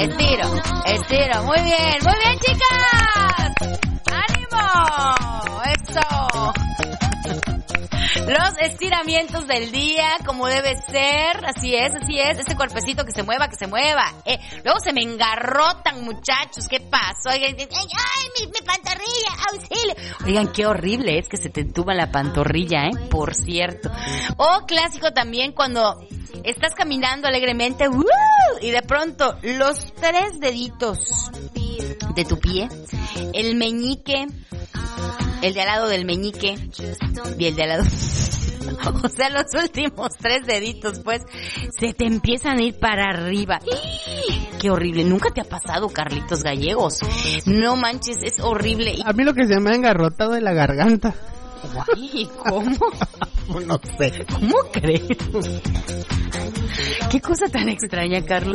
Estiro. Muy bien, chicas. ¡Ánimo! ¡Eso! Los estiramientos del día, como debe ser. Así es. Ese cuerpecito que se mueva. Luego se me engarrotan, muchachos. ¿Qué pasó? Oigan, ¡ay, mi pantorrilla! ¡Auxilio! Oigan, qué horrible es que se te entuba la pantorrilla, por cierto. O clásico también cuando estás caminando alegremente, y de pronto los 3 deditos de tu pie, el meñique, el de al lado del meñique y el de al lado, o sea, los últimos 3 deditos, pues, se te empiezan a ir para arriba. ¡Qué horrible! ¿Nunca te ha pasado, Carlitos Gallegos? No manches, es horrible. A mí lo que se me ha engarrotado es la garganta. Guay, ¿cómo? No sé. ¿Cómo crees? ¿Qué cosa tan extraña, Carlos?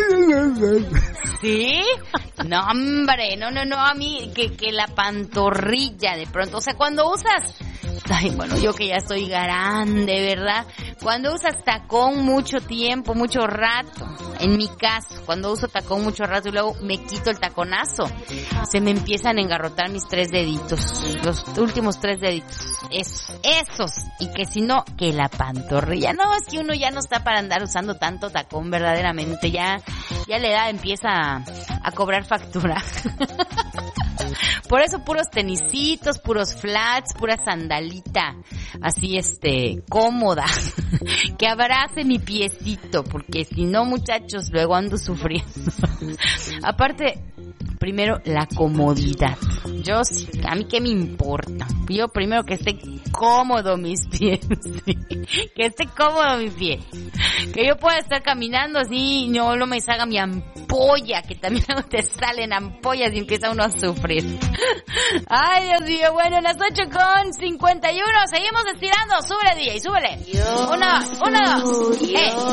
¿Sí? No, hombre, no, a mí que la pantorrilla de pronto, o sea, cuando usas, ay, bueno, yo que ya estoy grande, ¿verdad? Cuando usas tacón mucho tiempo, mucho rato, en mi caso, cuando uso tacón mucho rato y luego me quito el taconazo, se me empiezan a engarrotar mis 3 deditos, los últimos 3 deditos, esos, y que si no, que la pantorrilla, no, es que uno ya no está para andar usando tanto tacón, verdaderamente, ya la edad empieza a cobrar factura. Por eso puros tenisitos, puros flats, pura sandalita, así cómoda, que abrace mi piecito, porque si no, muchachos, luego ando sufriendo. Aparte, primero, la comodidad. Yo sí, a mí qué me importa. Yo primero que esté cómodo mis pies, ¿sí? Que esté cómodo mi pie. Que yo pueda estar caminando así y no me salga mi ampolla, que también te salen ampollas y empieza uno a sufrir. Ay, Dios mío, bueno, las 8:51, seguimos estirando, súbele, DJ, súbele. 1, 2, 1, 2.